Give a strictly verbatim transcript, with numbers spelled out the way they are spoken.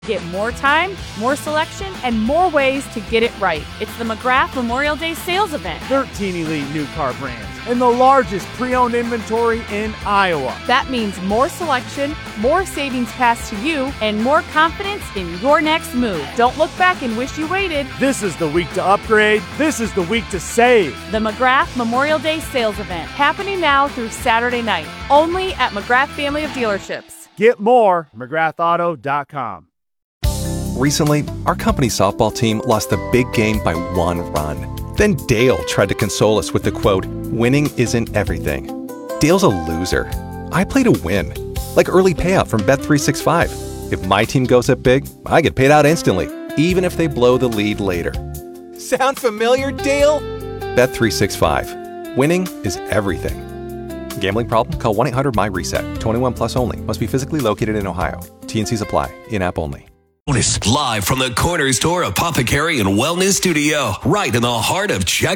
Get more time, more selection, and more ways to get it right. It's the McGrath Memorial Day sales event. thirteen elite new car brands and the largest pre-owned inventory in Iowa. That means more selection, more savings passed to you, and more confidence in your next move. Don't look back and wish you waited. This is the week to upgrade. This is the week to save. The McGrath Memorial Day sales event, happening now through Saturday night, only at McGrath Family of Dealerships. Get more, McGrath Auto dot com. Recently, our company softball team lost a big game by one run. Then Dale tried to console us with the quote, "Winning isn't everything." Dale's a loser. I play to win. Like early payout from Bet three sixty-five. If my team goes up big, I get paid out instantly, even if they blow the lead later. Sound familiar, Dale? Bet three sixty-five. Winning is everything. Gambling problem? Call one eight hundred M Y reset. twenty-one plus only. Must be physically located in Ohio. T and Cs apply. In-app only. Live from the corner store apothecary and wellness studio, right in the heart of Czech